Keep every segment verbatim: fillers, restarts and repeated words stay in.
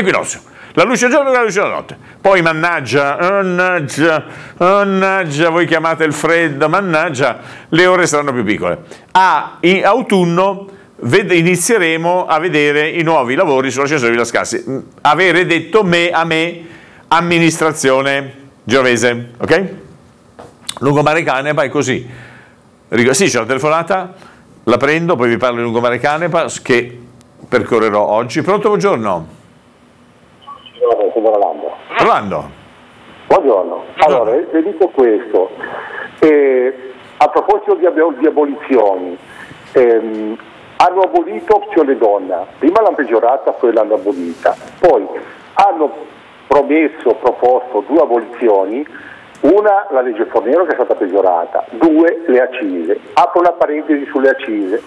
l'equinozio, la luce del giorno e la luce della notte. Poi mannaggia, mannaggia, mannaggia, voi chiamate il freddo, mannaggia, le ore saranno più piccole. A in autunno ved- inizieremo a vedere i nuovi lavori sull'ascensore di Villa Scassi. Avere detto me a me, amministrazione genovese, ok? Lungomare Canepa è così. Ric- sì, c'è la telefonata, la prendo, poi vi parlo di Lungomare Canepa che percorrerò oggi. Pronto, buongiorno. Buongiorno, sono Rolando. Rolando. Buongiorno. Allora, vi dico questo. Eh, a proposito di, ab- di abolizioni, ehm, hanno abolito opzione donna. Prima l'hanno peggiorata, poi l'hanno abolita. Poi hanno promesso, proposto due abolizioni. Una, la legge Fornero, che è stata peggiorata. Due, le accise. Apro una parentesi sulle accise.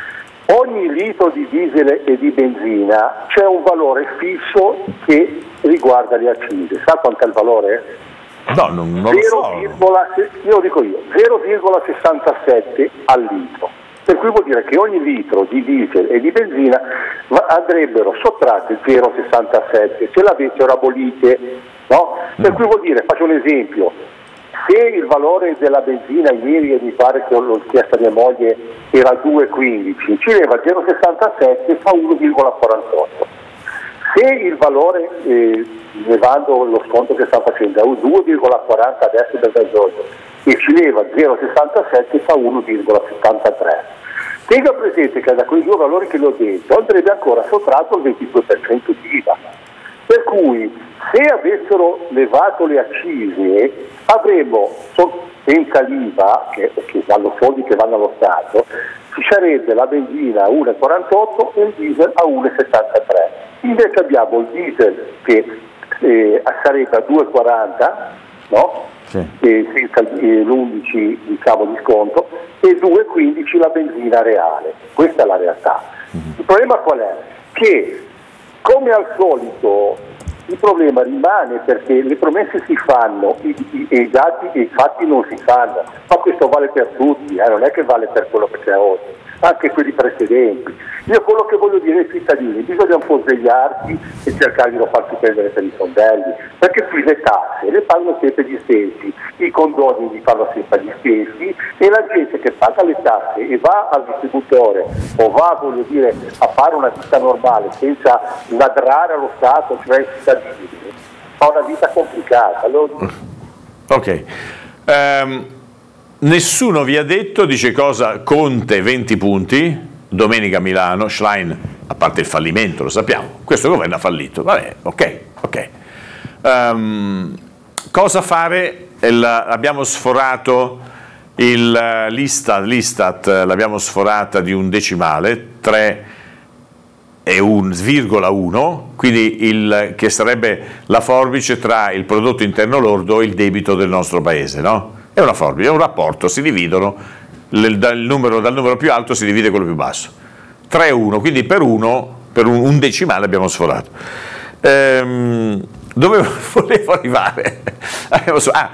Ogni litro di diesel e di benzina c'è un valore fisso che riguarda le accise. Sa quanto è il valore? No, non, non lo so. Io lo dico io, zero virgola sessantasette al litro. Per cui vuol dire che ogni litro di diesel e di benzina andrebbero sottratte zero virgola sessantasette se l'avessero abolite, no? Per cui vuol dire, faccio un esempio, se il valore della benzina ieri, mi pare che l'ho chiesto a mia moglie, era due virgola quindici, ci leva zero virgola sessantasette, fa uno virgola quarantotto. Se il valore, eh, levando lo sconto che sta facendo, è due virgola quaranta adesso del gasolio e ci leva zero virgola sessantasette, fa uno virgola settantatré. Tenga presente che da quei due valori che le ho detto andrebbe ancora sottratto il ventidue per cento di I V A. Per cui se avessero levato le accise avremmo, senza l'I V A, che, che danno soldi che vanno allo Stato, ci sarebbe la benzina a uno virgola quarantotto e il diesel a uno virgola settantatré. Invece abbiamo il diesel che eh, sarebbe a due virgola quaranta, no? Sì. E senza eh, l'undici diciamo di sconto, e due virgola quindici la benzina reale. Questa è la realtà. Mm-hmm. Il problema qual è? Che come al solito il problema rimane perché le promesse si fanno e i, i, i dati e i fatti non si fanno, ma questo vale per tutti, eh, non è che vale per quello che c'è oggi, anche quelli precedenti. Io quello che voglio dire ai cittadini, bisogna un po' svegliarsi e cercare di non farsi prendere per i fondelli, perché qui le tasse le pagano sempre gli stessi, i condoni li fanno sempre gli stessi e la gente che paga le tasse e va al distributore o va, voglio dire, a fare una vita normale senza ladrare allo Stato, cioè ai cittadini, fa una vita complicata. Allora... Ok. Um, nessuno vi ha detto, dice cosa, Conte venti punti, domenica a Milano, Schlein, a parte il fallimento, lo sappiamo, questo governo ha fallito, vabbè, ok, ok. Um, cosa fare? Il, abbiamo sforato il, l'Istat, l'Istat l'abbiamo sforata di un decimale, tre e un virgola uno, quindi il, che sarebbe la forbice tra il prodotto interno lordo e il debito del nostro paese, no? È una forbice, è un rapporto, si dividono, il, dal, numero, dal numero più alto si divide quello più basso. tre e uno, quindi per uno, per un, un decimale abbiamo sforato. Ehm, dove volevo arrivare? Ah,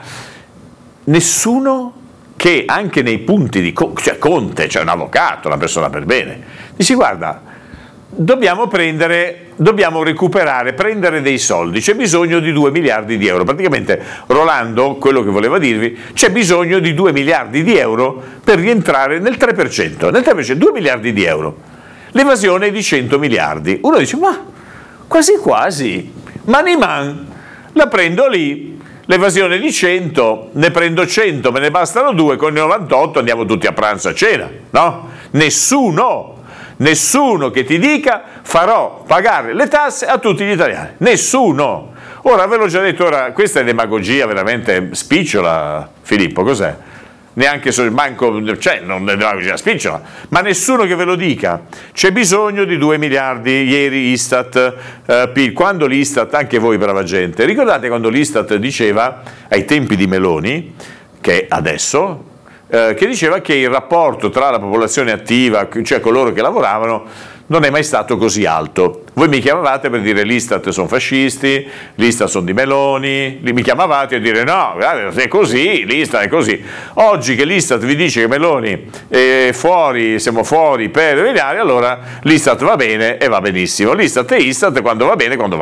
nessuno che anche nei punti di cioè Conte, cioè un avvocato, una persona per bene, dice guarda, dobbiamo prendere, dobbiamo recuperare, prendere dei soldi, c'è bisogno di due miliardi di euro. Praticamente Rolando, quello che voleva dirvi, c'è bisogno di due miliardi di euro per rientrare nel tre per cento, nel tre per cento, due miliardi di euro. L'evasione è di cento miliardi. Uno dice, ma quasi quasi, mani man, la prendo lì, l'evasione di cento, ne prendo cento, me ne bastano due, con i novantotto andiamo tutti a pranzo a cena, no? Nessuno, nessuno che ti dica farò pagare le tasse a tutti gli italiani, nessuno. Ora ve l'ho già detto, ora questa è demagogia veramente spicciola, Filippo, cos'è? Neanche sul banco, cioè non è demagogia spicciola, ma nessuno che ve lo dica. C'è bisogno di due miliardi, ieri Istat, eh, P I L, quando l'Istat, anche voi brava gente, ricordate quando l'Istat diceva, ai tempi di Meloni, che adesso, eh, che diceva che il rapporto tra la popolazione attiva, cioè coloro che lavoravano, non è mai stato così alto. Voi mi chiamavate per dire l'Istat sono fascisti, l'Istat sono di Meloni, mi chiamavate a dire no, guardate, è così, l'Istat è così. Oggi che l'Istat vi dice che Meloni è fuori, siamo fuori per Veniani, allora l'Istat va bene e va benissimo. L'Istat è Istat quando va bene e quando va